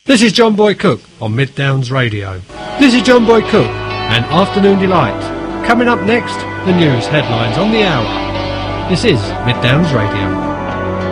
This is John Boy Cook on Mid Downs Radio. This is John Boy Cook and Afternoon Delight. Coming up next, the news headlines on the hour. This is Mid Downs Radio.